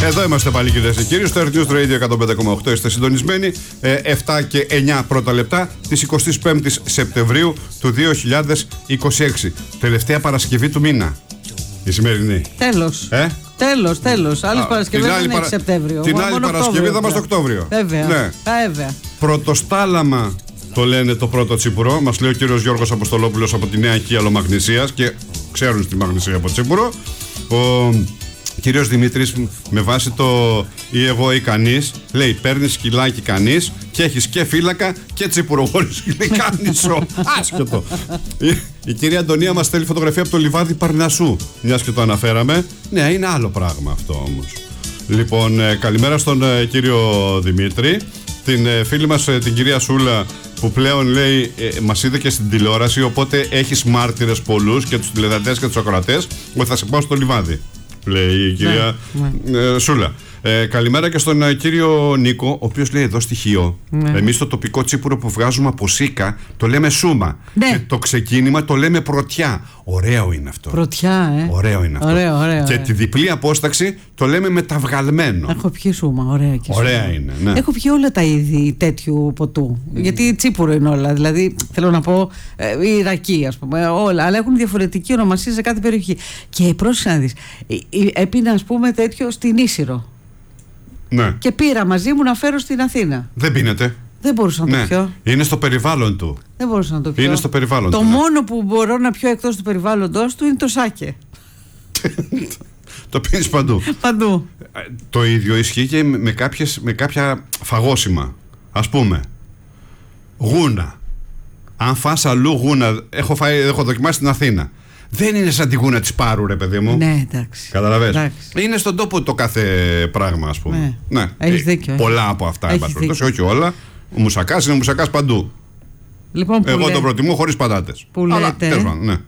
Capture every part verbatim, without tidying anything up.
Εδώ είμαστε πάλι, κυρίες και κύριοι, στο Earth News Radio εκατόν πέντε κόμμα οκτώ. Είστε συντονισμένοι. ε, επτά και εννιά πρώτα λεπτά της εικοστής πέμπτης Σεπτεμβρίου του δύο χιλιάδες είκοσι έξι. Τελευταία Παρασκευή του μήνα. Η σημερινή. Τέλος. Ε? Τέλος, τέλος. Άλλες Παρασκευές δεν παρα... έχει Σεπτέμβριο. Την άλλη Παρασκευή θα είμαστε Οκτώβριο. Βέβαια. Ναι. Βέβαια. Πρωτοστάλαμα το λένε το πρώτο τσίπουρο. Μας λέει ο κύριος Γιώργος Αποστολόπουλος από τη Νέα Οικία Λομαγνησίας και ξέρουν στη Μαγνησία από τσίπουρο. Ο κύριος Δημήτρης, με βάση το ή εγώ ή κανείς, λέει: παίρνεις σκυλάκι κανείς και έχεις και φύλακα και τσίπουρο. Χωρίς λέει κανείς. Άσχετο. η, η κυρία Αντωνία μας στέλνει φωτογραφία από το λιβάδι Παρνασσού. Μιας και το αναφέραμε. Ναι, είναι άλλο πράγμα αυτό όμως. Λοιπόν, ε, καλημέρα στον ε, κύριο Δημήτρη. Την ε, φίλη μας ε, την κυρία Σούλα, που πλέον λέει ε, μας είδε και στην τηλεόραση, οπότε έχεις μάρτυρες πολλούς και τους τηλεδατές και τους ακροατές ότι θα σε πάω στο λιβάδι, λέει η κυρία ναι, ναι. Ε, Σούλα. Ε, καλημέρα και στον ε, κύριο Νίκο, ο οποίος λέει εδώ στοιχείο. Ναι. Εμείς το τοπικό τσίπουρο που βγάζουμε από σίκα το λέμε σούμα. Ναι. Και το ξεκίνημα το λέμε πρωτιά. Ωραίο είναι αυτό. Πρωτιά, ε. Ωραίο είναι αυτό. Ωραίο, ωραίο, και ωραίο. τη διπλή απόσταξη το λέμε μεταβγαλμένο. Έχω πιει σούμα, ωραία και ωραία σούμα. είναι. Ναι. Έχω πιει όλα τα είδη τέτοιου ποτού. Mm. Γιατί τσίπουρο είναι όλα. Δηλαδή, θέλω να πω, ε, Ιρακή, ας πούμε, όλα. Αλλά έχουν διαφορετική ονομασία σε κάθε περιοχή. Και πρόσεξε να δεις. Έπινα, ας πούμε, τέτοιο στην Ίσυρο. Ναι. Και πήρα μαζί μου να φέρω στην Αθήνα. Δεν πίνεται. Δεν μπορούσα να ναι. το πιω. Είναι στο περιβάλλον του. Δεν μπορούσα να το πιω. Είναι στο περιβάλλον το του. Το μόνο που μπορώ να πιω εκτός του περιβάλλοντος του είναι το σάκε. Το πίνεις παντού. Παντού. Το ίδιο ισχύει και με, κάποιες, με κάποια φαγόσιμα. Ας πούμε, γούνα. Αν φας αλλού γούνα, έχω, φάει, έχω δοκιμάσει στην Αθήνα. Δεν είναι σαν τη γούνα της Πάρου, ρε παιδί μου. Ναι, εντάξει. Καταλαβες. Είναι στον τόπο το κάθε πράγμα, ας πούμε. Ναι. Ναι. Έχεις δίκιο. Πολλά από αυτά, εν πάση περιπτώσει, όχι όλα. Ο μουσακάς είναι ο μουσακάς παντού. Λοιπόν, Εγώ λέ... τον προτιμώ χωρίς πατάτες. Που λέτε, αλλά, τέλος πάντων, ναι.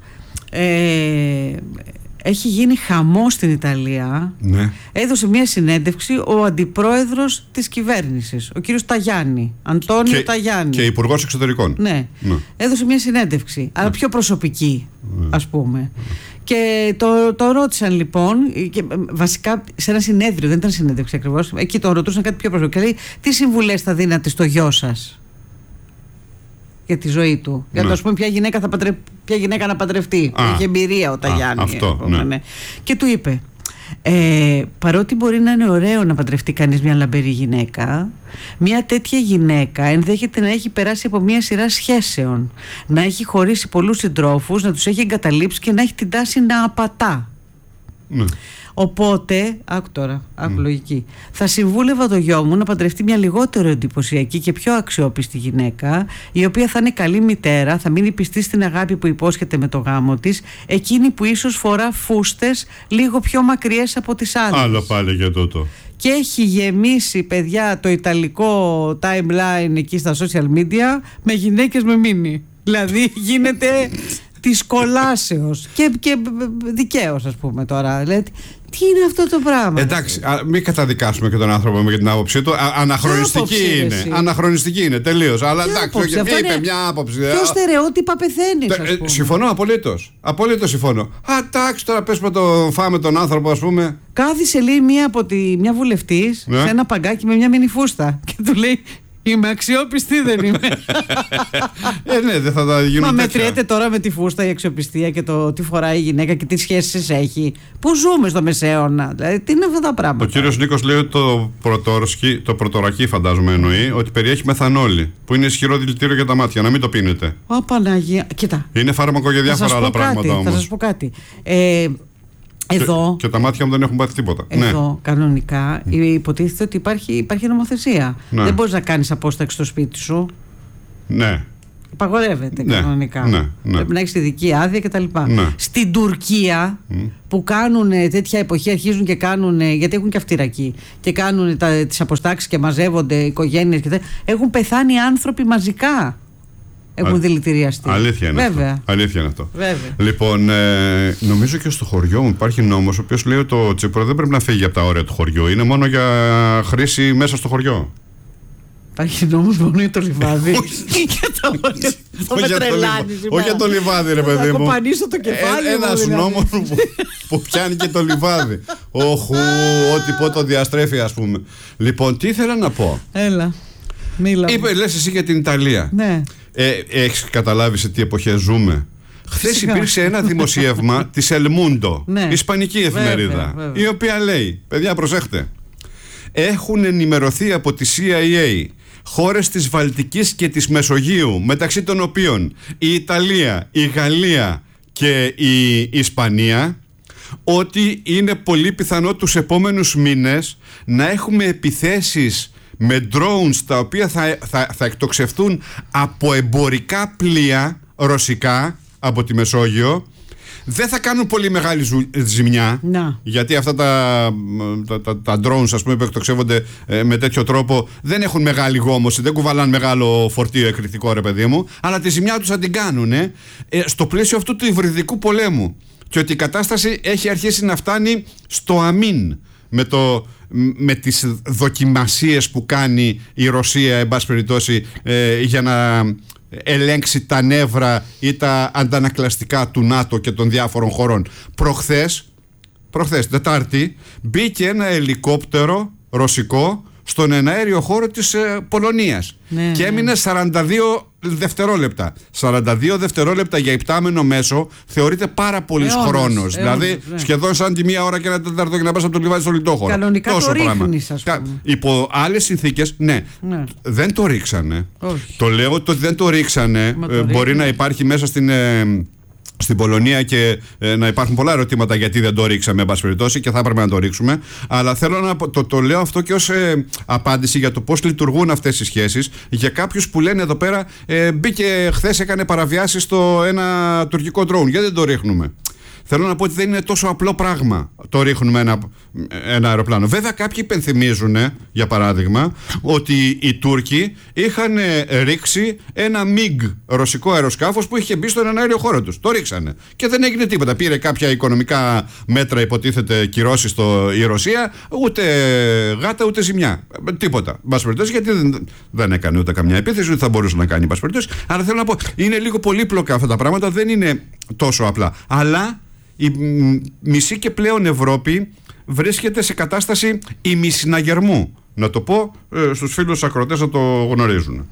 ε, έχει γίνει χαμό στην Ιταλία. Ναι. Έδωσε μια συνέντευξη ο αντιπρόεδρος της κυβέρνησης, ο κύριος Ταγιάννη, Αντώνιο και, Ταγιάννη. Και υπουργός εξωτερικών. Ναι. ναι. Έδωσε μια συνέντευξη, ναι. αλλά πιο προσωπική, ναι. ας πούμε. Ναι. Και το, το ρώτησαν λοιπόν, και βασικά σε ένα συνέδριο, δεν ήταν συνέντευξη ακριβώς, εκεί το ρωτούσαν κάτι πιο προσωπικό. Και λέει, τι συμβουλές θα δίνατε στο γιο σας για τη ζωή του, ναι. για το ας πούμε ποια γυναίκα, θα παντρε... ποια γυναίκα να παντρευτεί. Α, έχει εμπειρία ο Ταγιάννη. Αυτό, πούμε, ναι. ναι. Και του είπε, ε, παρότι μπορεί να είναι ωραίο να παντρευτεί κανείς μια λαμπερή γυναίκα, μια τέτοια γυναίκα ενδέχεται να έχει περάσει από μια σειρά σχέσεων, να έχει χωρίσει πολλούς συντρόφους, να τους έχει εγκαταλείψει και να έχει την τάση να απατά. Ναι. Οπότε, άκου τώρα, άκου mm. λογική. Θα συμβούλευα το γιο μου να παντρευτεί μια λιγότερο εντυπωσιακή και πιο αξιόπιστη γυναίκα, η οποία θα είναι καλή μητέρα, θα μείνει πιστή στην αγάπη που υπόσχεται με το γάμο της, εκείνη που ίσως φορά φούστες λίγο πιο μακριές από τις άλλες. Άλλο πάλι για τούτο. Και έχει γεμίσει, παιδιά, το ιταλικό timeline εκεί στα social media με γυναίκες με μίνι. Δηλαδή γίνεται της κολάσεως και, και δικαίως, ας πούμε τώρα. Δηλαδή, τι είναι αυτό το πράγμα. Εντάξει, α, μην καταδικάσουμε και τον άνθρωπο με την άποψή του. Α, αναχρονιστική άποψη, είναι. Εσύ. Αναχρονιστική είναι, τελείως. Αλλά εντάξει, άποψη, είπε είναι... μια άποψη. Ποιο στερεότυπα πεθαίνει. Ε, συμφωνώ απολύτως. Απολύτως συμφωνώ. Α, εντάξει, τώρα πες με το φάμε τον άνθρωπο, ας πούμε. Κάθισε, λέει, μία, από τη, μια βουλευτής ναι. σε ένα παγκάκι με μια μινι φούστα και του λέει, είμαι αξιόπιστη, δεν είμαι. Ε, ναι, δεν θα τα γίνουν. Μα μετριέται τώρα με τη φούστα η αξιοπιστία και το τι φοράει η γυναίκα και τι σχέσεις έχει. Πού ζούμε στο μεσαίωνα, δηλαδή τι είναι αυτά τα πράγματα. Ο κύριος Νίκος λέει ότι το, το πρωτορακί, φαντάζομαι εννοεί, ότι περιέχει μεθανόλη, που είναι ισχυρό δηλητήριο για τα μάτια. Να μην το πίνετε. Ω Παναγία, κοίτα. Είναι φάρμακο για διάφορα άλλα πράγματα όμως. Θα σας πω κάτι. Ε, Εδώ, και, και τα μάτια μου δεν έχουν πάθει τίποτα. Εδώ, ναι. κανονικά, υποτίθεται ότι υπάρχει, υπάρχει νομοθεσία. Ναι. Δεν μπορείς να κάνεις απόσταξη στο σπίτι σου. Ναι. Απαγορεύεται ναι. κανονικά. Ναι. Ναι. Πρέπει να έχεις ειδική άδεια κτλ. Ναι. Στην Τουρκία, mm. που κάνουν τέτοια εποχή, αρχίζουν και κάνουν, γιατί έχουν και αυτηρακή, και κάνουν τις αποστάξεις και μαζεύονται οικογένειες και τέτοια, έχουν πεθάνει άνθρωποι μαζικά. Έχουν Α, δηλητηριαστεί. Αλήθεια είναι Βέβαια. αυτό. Αλήθεια είναι αυτό. Βέβαια. Λοιπόν, ε, νομίζω και στο χωριό μου υπάρχει νόμος ο οποίος λέει ότι το τσίπουρο δεν πρέπει να φύγει από τα όρια του χωριού. Είναι μόνο για χρήση μέσα στο χωριό. Υπάρχει νόμος μόνο για το λιβάδι. Όχι για το λιβάδι, ρε παιδί μου. Να κοπανίσω το κεφάλι. Ένας νόμος που πιάνει και το λιβάδι. Όχου, ό,τι πω το διαστρέφει, ας πούμε. Λοιπόν, τι ήθελα να πω. Έλα. Είπε, λες εσύ για την Ιταλία. Ναι. Έχεις καταλάβει σε τι εποχές ζούμε? Χθες υπήρξε ένα δημοσίευμα της El Mundo, ναι, ισπανική εφημερίδα, βέβαια, βέβαια, η οποία λέει, παιδιά προσέχτε, έχουν ενημερωθεί από τη σι άι έι χώρες της Βαλτικής και της Μεσογείου, μεταξύ των οποίων η Ιταλία, η Γαλλία και η Ισπανία, ότι είναι πολύ πιθανό τους επόμενους μήνες να έχουμε επιθέσεις με drones τα οποία θα, θα, θα εκτοξευθούν από εμπορικά πλοία ρωσικά από τη Μεσόγειο. Δεν θα κάνουν πολύ μεγάλη ζημιά, να, γιατί αυτά τα, τα, τα, τα drones, ας πούμε, που εκτοξεύονται ε, με τέτοιο τρόπο δεν έχουν μεγάλη γόμωση, δεν κουβαλάνε μεγάλο φορτίο εκρηκτικό, ρε παιδί μου, αλλά τη ζημιά τους θα την κάνουν ε, στο πλαίσιο αυτού του υβριδικού πολέμου, και ότι η κατάσταση έχει αρχίσει να φτάνει στο αμήν με, το, με τις δοκιμασίες που κάνει η Ρωσία, εν πάση περιπτώσει, ε, για να ελέγξει τα νεύρα ή τα αντανακλαστικά του ΝΑΤΟ και των διάφορων χωρών. Προχθές, προχθές Τετάρτη, μπήκε ένα ελικόπτερο ρωσικό στον εναέριο χώρο της ε, Πολωνίας, ναι, και έμεινε ναι. σαράντα δύο δευτερόλεπτα. σαράντα δύο δευτερόλεπτα για υπτάμενο μέσο θεωρείται πάρα πολύς χρόνος. Δηλαδή ναι. σχεδόν σαν τη μία ώρα και ένα τέταρτο για να πας από το λιβάδι στο λιτόχωρο. Κανονικά τόσο το ρίχνεις, ας πούμε. Υπό άλλες συνθήκες, ναι, ναι, δεν το ρίξανε. Όχι. Το λέω ότι δεν το ρίξανε. Το ε, μπορεί ρίχνει. να υπάρχει μέσα στην... Ε, στην Πολωνία και ε, να υπάρχουν πολλά ερωτήματα γιατί δεν το ρίξαμε, εν πάση περιπτώσει, και θα έπρεπε να το ρίξουμε. Αλλά θέλω να το, το λέω αυτό και ως ε, απάντηση για το πώς λειτουργούν αυτές οι σχέσεις. Για κάποιους που λένε εδώ πέρα, ε, μπήκε χθες, έκανε παραβιάσεις στο ένα τουρκικό drone. Γιατί δεν το ρίχνουμε? Θέλω να πω ότι δεν είναι τόσο απλό πράγμα το ρίχνουμε ένα, ένα αεροπλάνο. Βέβαια, κάποιοι υπενθυμίζουν, για παράδειγμα, ότι οι Τούρκοι είχαν ρίξει ένα μιγκ ρωσικό αεροσκάφος που είχε μπει στον εναέριο χώρο τους. Το ρίξανε και δεν έγινε τίποτα. Πήρε κάποια οικονομικά μέτρα, υποτίθεται, κυρώσεις στο η Ρωσία, ούτε γάτα ούτε ζημιά. Τίποτα. Γιατί δεν, δεν έκανε ούτε καμιά επίθεση, ούτε θα μπορούσε να κάνει. Αλλά θέλω να πω, είναι λίγο πολύπλοκα αυτά τα πράγματα, δεν είναι τόσο απλά. Αλλά η μισή και πλέον Ευρώπη βρίσκεται σε κατάσταση ημισυναγερμού. Να το πω ε, στους φίλους ακροατές να το γνωρίζουν.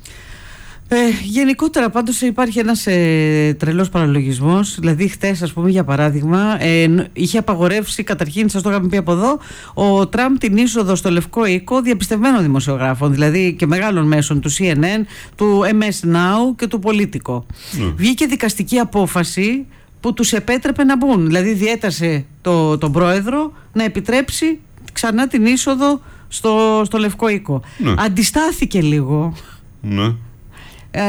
Ε, γενικότερα πάντως υπάρχει ένας ε, τρελός παραλογισμός. Δηλαδή χτες, ας πούμε, για παράδειγμα, ε, είχε απαγορεύσει, καταρχήν σας το είχαμε πει από εδώ, ο Τραμπ την είσοδο στο Λευκό Οίκο διαπιστευμένων δημοσιογράφων, δηλαδή και μεγάλων μέσων, του σι εν εν, του εμ ες Now και του Politico. Mm. Βγήκε δικαστική απόφαση που τους επέτρεπε να μπουν. Δηλαδή διέτασε το, τον πρόεδρο να επιτρέψει ξανά την είσοδο στο, στο Λευκό Οίκο. Ναι. Αντιστάθηκε λίγο. Ναι. Ε,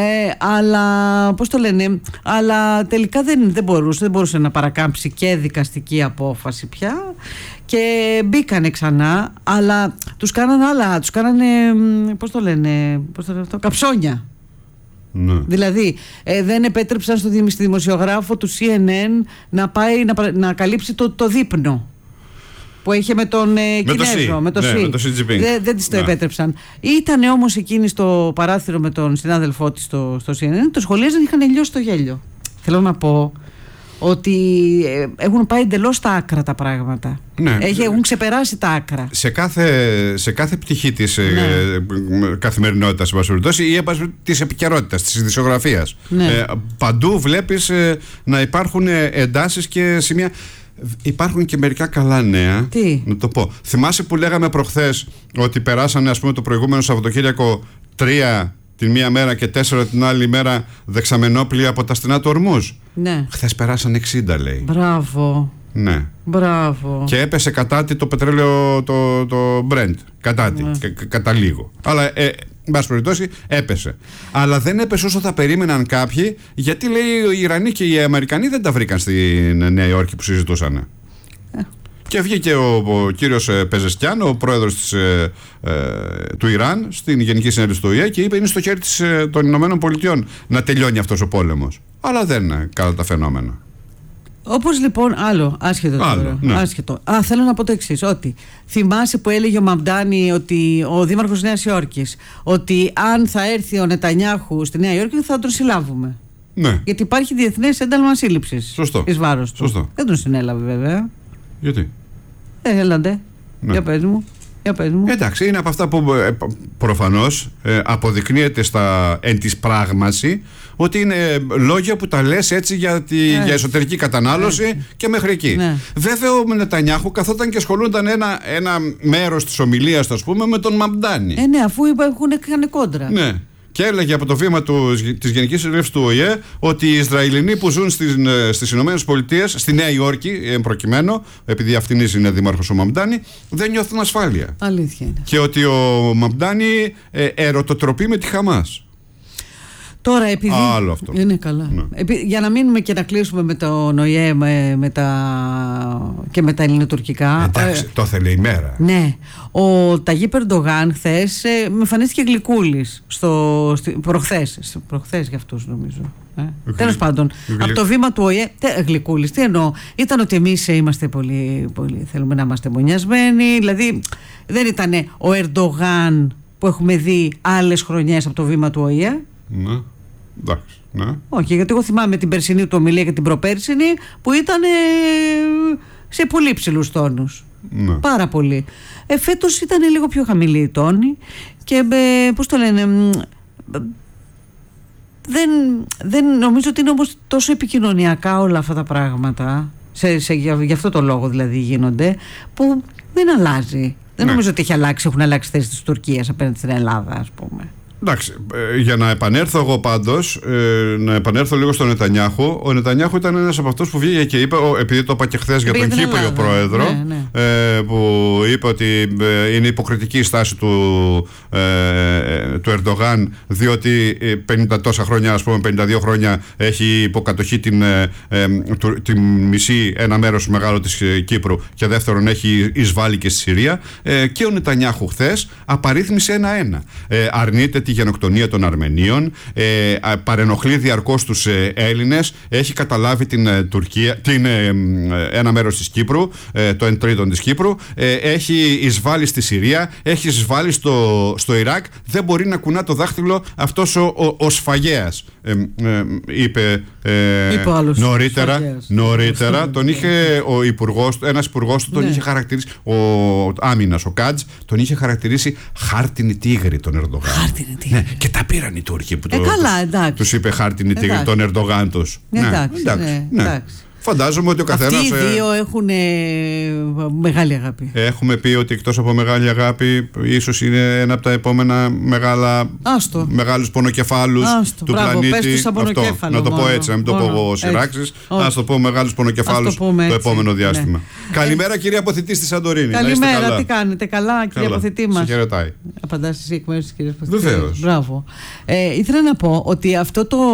αλλά πώς το λένε, αλλά τελικά δεν, δεν, μπορούσε, δεν μπορούσε να παρακάμψει και δικαστική απόφαση πια και μπήκανε ξανά, αλλά τους κάνανε άλλα, τους κάνανε, πώς το λένε, πώς το λένε αυτό, καψόνια. Ναι. Δηλαδή ε, δεν επέτρεψαν στο δημοσιογράφο του σι εν εν να πάει να, να καλύψει το, το δείπνο που είχε με τον ε, με Κινέζο, το με το ναι, Σι. Με το δεν, δεν της το ναι. επέτρεψαν. Ήτανε όμως εκείνη στο παράθυρο με τον συνάδελφό της στο, στο σι εν εν, το σχολίαζαν, είχαν λιώσει το γέλιο. Θέλω να πω ότι ε, έχουν πάει εντελώς στα άκρα τα πράγματα. Ναι. Έχει, έχουν ξεπεράσει τα άκρα. Σε κάθε, σε κάθε πτυχή της ναι. ε, καθημερινότητας ή της επικαιρότητας, της ειδησιογραφίας. Ναι. Ε, παντού βλέπεις ε, να υπάρχουν εντάσεις και σημεία. Υπάρχουν και μερικά καλά νέα. Τι? Να το πω. Θυμάσαι που λέγαμε προχθές ότι περάσανε, ας πούμε, το προηγούμενο Σαββατοκύριακο τρία την μία μέρα και τέσσερα την άλλη μέρα δεξαμενόπλια από τα στενά του Ορμούζ. Ναι. Χθες περάσαν εξήντα, λέει. Μπράβο. Ναι. Μπράβο. Και έπεσε κατά τη το πετρέλαιο, το, το Brent. Κατά τη. Ναι. Κα, κατά λίγο. Αλλά ε, εν πάση περιπτώσει έπεσε. Αλλά δεν έπεσε όσο θα περίμεναν κάποιοι, γιατί, λέει, οι Ιρανοί και οι Αμερικανοί δεν τα βρήκαν στην Νέα Υόρκη που συζητούσαν. Ε. Και βγήκε ο, ο κύριος Πεζεστιάν, ο πρόεδρος της, ε, ε, του Ιράν, στην Γενική Συνέλευση του Ο Ε Ε και είπε: είναι στο χέρι της, ε, των Ηνωμένων Πολιτειών να τελειώνει αυτός ο πόλεμος. Αλλά δεν είναι καλά τα φαινόμενα. Όπως λοιπόν, άλλο, άσχετο Άλλο, τώρα. ναι. Άσχετο. Α, θέλω να πω το εξής, ότι θυμάσαι που έλεγε ο Μαμντάνι, ότι ο δήμαρχος Νέας Υόρκης, ότι αν θα έρθει ο Νετανιάχου στη Νέα Υόρκη θα τον συλλάβουμε. Ναι. Γιατί υπάρχει διεθνές ένταλμα σύλληψης. Σωστό. Εις βάρος του. Σωστό. Δεν τον συνέλαβε βέβαια. Γιατί? Ε, έλαντε. Ναι. Για πες μου. Για πες μου. Εντάξει, είναι από αυτά που ε, προφανώς ε, αποδεικνύεται στα εν της πράγμαση ότι είναι λόγια που τα λες έτσι για, τη, ε. για εσωτερική κατανάλωση ε. και μέχρι εκεί. Ναι. Βέβαια ο Νετανιάχου καθόταν και ασχολούνταν ένα, ένα μέρος της ομιλίας, ας πούμε, με τον Μαμντάνι. Ε, ναι, αφού έχουν κάνει κόντρα. Ναι. Και έλεγε από το βήμα του, της Γενικής Συνέλευσης του Ο Η Ε ότι οι Ισραηλινοί που ζουν στις, στις Ηνωμένες Πολιτείες, στη Νέα Υόρκη, προκειμένου, επειδή αυτήν είναι δήμαρχος ο Μαμντάνι, δεν νιώθουν ασφάλεια. Αλήθεια είναι. Και ότι ο Μαμντάνι ε, ερωτοτροπεί με τη Χαμάς. Τώρα, επειδή. Άλλο αυτό. Είναι καλά. Ναι. Επί... Για να μείνουμε και να κλείσουμε με τον Ο Η Ε με, με τα... και με τα ελληνοτουρκικά. Εντάξει, ε, το ήθελε η μέρα. Ναι. Ο Ταγίπ Ερντογάν χθες ε, με εμφανίστηκε γλυκούλης στο... προχθές. Προχθές για αυτούς νομίζω. Ε. Γλυ... Τέλος πάντων, Γλυ... από το βήμα του Ο Η Ε. Τε, γλυκούλης, τι εννοώ. Ήταν ότι εμείς είμαστε πολύ, πολύ. Θέλουμε να είμαστε μονιασμένοι. Δηλαδή, δεν ήταν ο Ερντογάν που έχουμε δει άλλες χρονιές από το βήμα του Ο Η Ε. Ναι. Εντάξει. Ναι. Όχι, γιατί εγώ θυμάμαι την περσινή του ομιλία και την προπέρσινη που ήταν ε, σε πολύ ψηλούς τόνους. Ναι. Πάρα πολύ. Ε, φέτος ήταν λίγο πιο χαμηλή η τόνη και ε, πώς το λένε. Ε, δεν, δεν νομίζω ότι είναι όμως τόσο επικοινωνιακά όλα αυτά τα πράγματα. Σε, σε, για, για αυτό το λόγο δηλαδή γίνονται, που δεν αλλάζει. Δεν Ναι. νομίζω ότι έχει αλλάξει, έχουν αλλάξει θέσεις της Τουρκίας απέναντι στην Ελλάδα, ας πούμε. Εντάξει, ε, για να επανέλθω εγώ πάντως, ε, να επανέλθω λίγο στον Νετανιάχου. Ο Νετανιάχου ήταν ένας από αυτούς που βγήκε και είπε, ο, επειδή το είπα και χθες για τον Κύπριο Ελλάδα. πρόεδρο, Ναι, ναι. Ε, που είπε ότι ε, είναι υποκριτική η στάση του, ε, του Ερντογάν, διότι πενήντα τόσα χρόνια, ας πούμε πενήντα δύο χρόνια, έχει υποκατοχή την, ε, ε, του, τη μισή, ένα μέρος μεγάλο της ε, Κύπρου, και δεύτερον έχει εισβάλει και στη Συρία. Ε, και ο Νετανιάχου χθες απαρίθμησε ένα-ένα. Ε, αρνείται τη γενοκτονία των Αρμενίων, ε, παρενοχλεί διαρκώς τους ε, Έλληνες, έχει καταλάβει την ε, Τουρκία, την, ε, ε, ένα μέρος της Κύπρου, ε, το εν τρίτον της Κύπρου, ε, έχει εισβάλει στη Συρία, έχει εισβάλει στο, στο Ιράκ, δεν μπορεί να κουνά το δάχτυλο αυτός ο, ο, ο σφαγέας, ε, ε, είπε, ε, είπε άλλος, νωρίτερα, σφαγέας. νωρίτερα τον είχε ο υπουργός, ένας υπουργός του τον ναι. είχε χαρακτηρίσει, ο Άμυνας, ο Κάτζ, τον είχε χαρακτηρίσει χάρτινη τίγρη τον Ερντογάν. Χάρτινη τίγρη. Ναι, και τα πήραν οι Τούρκοι που Ε, το, καλά, εντάξει. τους είπε χάρτινη τίγρη Εντάξει. τον Ερντογάν τους. Εντάξει, ναι, εντάξει. Φαντάζομαι ότι ο καθένας. Αυτοί οι δύο έχουν ε, μεγάλη αγάπη. Έχουμε πει ότι εκτός από μεγάλη αγάπη, ίσως είναι ένα από τα επόμενα μεγάλα, Άστο. μεγάλους πονοκεφάλους Άστο, του μπράβο, πλανήτη. πες το σαν πονοκέφαλο Αυτό, να το πω μόνο. έτσι, να μην το πω Μόνο, εγώ έτσι. σειράξεις. Όχι. Ας το πω μεγάλους πονοκεφάλους Ας το πούμε το έτσι. επόμενο διάστημα. Ναι. Καλημέρα, κυρία Αποθητή στη Σαντορίνη. Να είστε Καλημέρα, καλά. τι κάνετε, καλά, κύριε Καλά. Αποθητή Σε μας. χαιρετάει. Απαντάς εσύ εκ μέρους της κυρίας Αποθητή. Βεβαίως. Μπράβο. Ε, ήθελα να πω ότι αυτό το...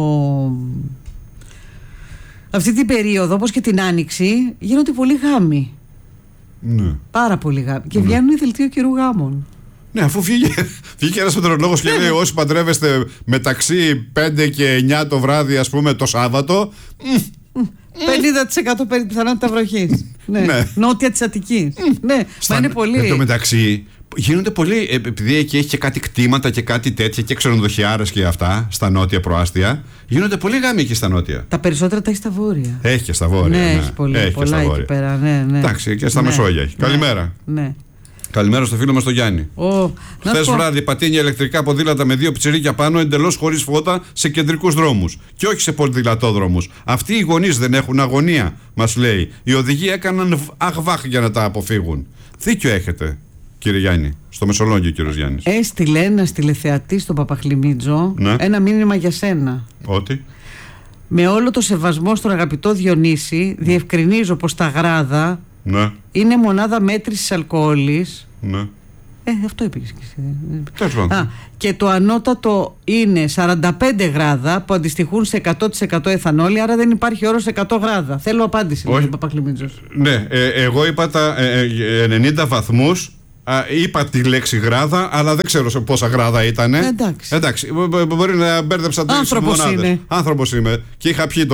αυτή την περίοδο, όπως και την Άνοιξη, γίνονται πολλοί γάμοι. Ναι. Πάρα πολλοί γάμοι. Και Ναι. βγαίνουν οι δελτίο καιρού γάμων. Ναι, αφού βγήκε, βγήκε ένας μετεωρολόγος και λέει όσοι παντρεύεστε μεταξύ πέντε και εννιά το βράδυ, ας πούμε, το Σάββατο. πενήντα τοις εκατό περί πιθανότητα βροχής. Ναι. Ναι. Νότια της Αττικής. Ναι, μα είναι πολύ. Εν τω μεταξύ, γίνονται πολύ, επειδή εκεί έχει και κάτι κτήματα και κάτι τέτοια και ξενοδοχιάρες και αυτά, στα νότια προάστια, γίνονται πολύ γάμοι εκεί στα νότια. Τα περισσότερα τα έχει στα βόρεια. Έχει και στα βόρεια. Ναι, Ναι, έχει πολύ, έχει και πολλά στα εκεί βόρεια. πέρα. Ναι, ναι. Εντάξει, και στα Ναι, Μεσόγεια έχει. ναι, Καλημέρα. Ναι. Καλημέρα στο φίλο μας τον Γιάννη. Ο, να Χθες σου πω- βράδυ πατίνια ηλεκτρικά ποδήλατα με δύο πιτσιρίκια πάνω, εντελώς χωρίς φώτα, σε κεντρικούς δρόμους. Και όχι σε ποδηλατόδρομους. Αυτοί οι γονείς δεν έχουν αγωνία, μας λέει. Οι οδηγοί έκαναν αχβάχ για να τα αποφύγουν. Δίκιο έχετε, κύριε Γιάννη. Στο Μεσολόγγιο, κύριος Γιάννης. Έστειλε ένα τηλεθεατή στον Παπαχλιμίτζο Ναι. ένα μήνυμα για σένα. Ότι. Με όλο το σεβασμό στον αγαπητό Διονύση, διευκρινίζω πως τα γράδα Ναι, είναι μονάδα μέτρησης αλκοόλης. ναι. Ε, αυτό είπε και εσύ. Τέλος πάντων. Α, και το ανώτατο είναι σαράντα πέντε γράδα που αντιστοιχούν σε εκατό τοις εκατό εθανόλη, άρα δεν υπάρχει όρος εκατό γράδα. Θέλω απάντηση, Όχι. λέει ο Παπαχλιμίτζος. Ναι, ε, εγώ είπα τα ε, ε, ενενήντα βαθμούς. Α, είπα τη λέξη γράδα, αλλά δεν ξέρω σε πόσα γράδα ήταν. Εντάξει. Εντάξει. μπο- μπο- Μπορεί να μπέρδεψα τρεις Άνθρωπος μονάδες. είναι. Άνθρωπος είμαι. Και είχα πιει τότε.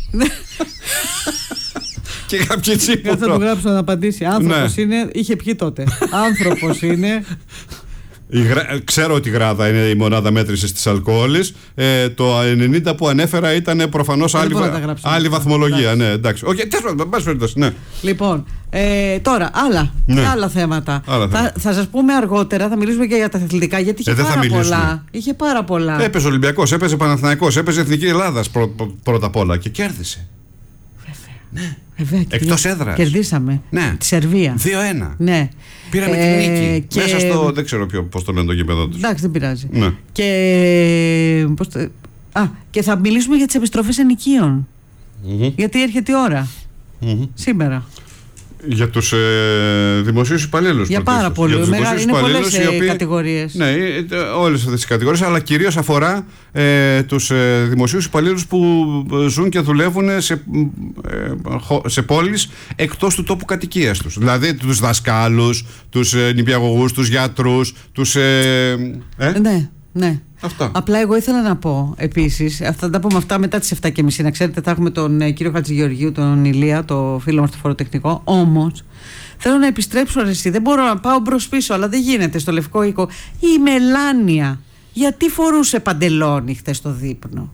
Και κάποιοι τσίπουρο. Θα του γράψω να απαντήσει. Άνθρωπος ναι. είναι, είχε πιει τότε. Άνθρωπος είναι. Η γρα... Ξέρω ότι η γράδα είναι η μονάδα μέτρησης της αλκοόλης. Ε, το ενενήντα που ανέφερα ήταν προφανώς άλλη, βα... άλλη βαθμολογία. Εντάξει. Ναι, εντάξει. Όχι, τέσσερα, ναι. Λοιπόν, ε, τώρα άλλα, ναι. άλλα θέματα. Άλλα θα, θα σας πούμε αργότερα, θα μιλήσουμε και για τα αθλητικά. Γιατί είχε, ε, πάρα, πολλά, είχε πάρα πολλά. Έπαιζε Ολυμπιακός, έπαιζε Παναθηναϊκός, έπαιζε Εθνική Ελλάδας πρω, πρω, πρώτα απ' όλα και κέρδισε. Ναι. Βέβαια, εκτός έδρας. Κερδίσαμε. Ναι. Τη Σερβία. δύο ένα. Ναι. Πήραμε ε, την νίκη. Και... Μέσα στο. Δεν ξέρω πώς το λένε το γήπεδο τους. Εντάξει, δεν πειράζει. Ναι. Και. Πώς το... Α, και θα μιλήσουμε για τις επιστροφές ενοικίων. Mm-hmm. Γιατί έρχεται η ώρα. Mm-hmm. Σήμερα. Για τους ε, δημοσίους υπαλλήλους. Για πάρα πολλούς. Είναι πολλές ε, οποίοι, κατηγορίες. Ναι, όλες αυτές τις κατηγορίες, αλλά κυρίως αφορά ε, τους ε, δημοσίους υπαλλήλους που ζουν και δουλεύουν σε, ε, σε πόλεις εκτός του τόπου κατοικίας τους. Δηλαδή τους δασκάλους, τους ε, νηπιαγωγούς, τους γιατρούς, τους... Ε, ε? Ναι, ναι. Αυτά. Απλά εγώ ήθελα να πω επίσης, θα τα πούμε αυτά μετά τις επτά και μισή. Να ξέρετε, θα έχουμε τον ε, κύριο Χατζηγεωργίου, τον Ηλία, το φίλο μας στο φοροτεχνικό. Όμως θέλω να επιστρέψω αρεσί. Δεν μπορώ να πάω μπρος πίσω, αλλά δεν γίνεται στο Λευκό Οίκο. Η Μελάνια, γιατί φορούσε παντελόνι χθες στο δείπνο?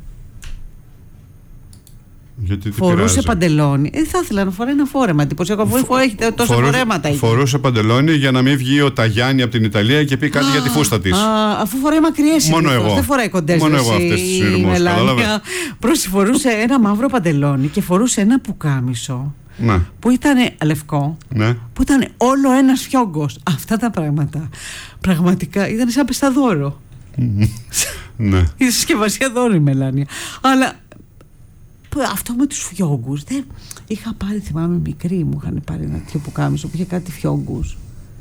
Γιατί φορούσε πειράζει. Παντελόνι. Ε, θα ήθελα να φοράει ένα φόρεμα. Εντυπωσιακό. Αφού Φο... έχετε τόσα φορούσε, φορέματα. Είχε. Φορούσε παντελόνι για να μην βγει ο Ταγιάννη από την Ιταλία και πει κάτι α, για τη φούστα της. Αφού φοράει μακριές. Μόνο εγώ. Δεν φοράει κοντές. Μόνο εγώ αυτές τις σειρμούς. Πρόσι φορούσε ένα μαύρο παντελόνι και φορούσε ένα πουκάμισο. Ναι. Που ήταν λευκό. Ναι. Που ήταν όλο ένας φιόγκος. Αυτά τα πράγματα. Πραγματικά ήταν σαν πεσταδόρο. Ναι. Η συσκευασία δώρο η Μελάνια. Αλλά. Αυτό με τους φιόγκους δεν... Είχα πάρει, θυμάμαι μικρή μου, είχαν πάρει ένα τέτοιο πουκάμισο που είχε κάτι φιόγκους.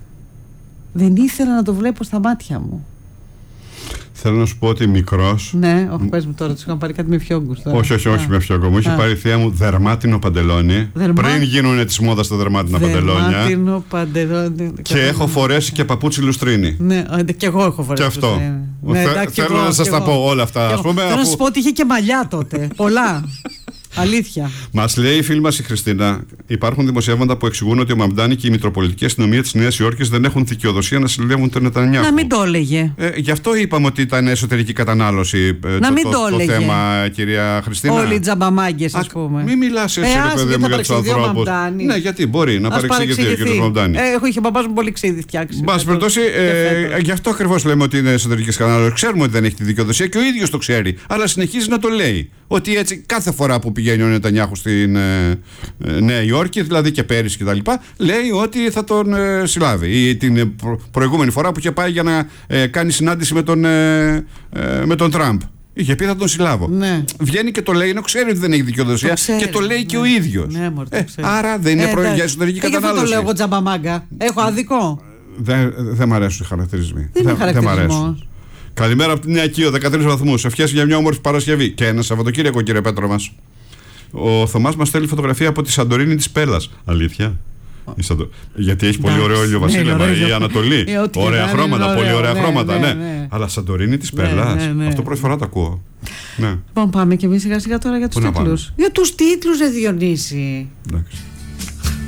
Δεν ήθελα να το βλέπω στα μάτια μου. Θέλω να σου πω ότι μικρός. Ναι, όχι, πες μου τώρα, τους είχαν πάρει κάτι με φιόγκους τώρα. Όχι, όχι, όχι, με φιόγκο. Μου είχε πάρει η θεία μου δερμάτινο παντελόνι. Δερμά... Πριν γίνουν της μόδας τα δερμάτινα παντελόνια. Δερμάτινο παντελόνι. Και έχω φορέσει και παπούτσι λουστρίνι. Ναι, και εγώ έχω φορέσει. Και αυτό. Ναι, Θε, θέλω εγώ, να σας τα εγώ. πω όλα αυτά. Ας πούμε, θέλω αφού... να σας πω ότι είχε και μαλλιά τότε. Πολλά. Αλήθεια. Μας λέει η φίλη μας η Χριστίνα, υπάρχουν δημοσιεύματα που εξηγούν ότι ο Μαμντάνη και η Μητροπολιτική Αστυνομία της Νέας Υόρκης δεν έχουν δικαιοδοσία να συλλεύουν τον Νετανιάχου. Να μην το έλεγε. Ε, γι' αυτό είπαμε ότι ήταν εσωτερική κατανάλωση ε, να το, μην το, το, το, το θέμα, κυρία Χριστίνα. Όλοι οι τζαμπαμάγκες, ας πούμε. Μην μιλάς έτσι, ε, ρε παιδί μου, για τους ανθρώπους. Ναι, γιατί μπορεί να παρεξηγηθεί ο κύριος Μαμντάνη. Ε, έχω είχε μπαμπάς μου πολύ ξύδι φτιάξει. Μπας περιπτώσει, ε, γι' αυτό ακριβώς λέμε ότι είναι εσωτερική κατανάλωση. Ξέρουμε ότι δεν έχει τη δικαιοδοσία και ο ίδιος το ξέρει. Αλλά συνεχίζει να το λέει. Ότι έτσι κάθε φορά που πηγαίνει ο Νετανιάχου στην ε, ε, Νέα Υόρκη, δηλαδή και πέρυσι και τα λοιπά, λέει ότι θα τον ε, συλλάβει. Ή την προ, προηγούμενη φορά που είχε πάει για να ε, κάνει συνάντηση με τον, ε, ε, με τον Τραμπ. Είχε πει θα τον συλλάβω. Ναι. Βγαίνει και το λέει, ενώ ξέρει ότι δεν έχει δικαιοδοσία το ξέρει, και το λέει ναι. και ο ίδιος. Ναι, μωρ, ε, άρα δεν είναι ε, προ... για εσωτερική ε, κατανάλωση. Αυτό το λέω εγώ τζαμπαμάγκα. Έχω άδικο. Δεν δε μ' αρέσουν οι χαρακτηρισμοί. Δεν είναι χαρακτηρισμός. Καλημέρα από την Νέα Κίο, δεκατρείς βαθμούς. Ευχές για μια όμορφη Παρασκευή. Και ένα Σαββατοκύριακο, κύριε Πέτρο μας. Ο Θωμάς μας στέλνει φωτογραφία από τη Σαντορίνη της Πέλλας. Αλήθεια. Σαντο... Γιατί έχει πολύ ωραίο ήλιο Βασίλεμα, ναι, η Ανατολή. Ε, ωραία χρώματα, ωραίο, πολύ ωραία ναι, χρώματα. Ναι, ναι. Ναι. Αλλά Σαντορίνη της Πέλλας. Ναι, ναι, ναι. Αυτό πρώτη φορά το ακούω. Ναι. Λοιπόν, πάμε και εμείς σιγά σιγά τώρα για τους τίτλους. Για τους τίτλους, ρε Διονύση. Εντάξει.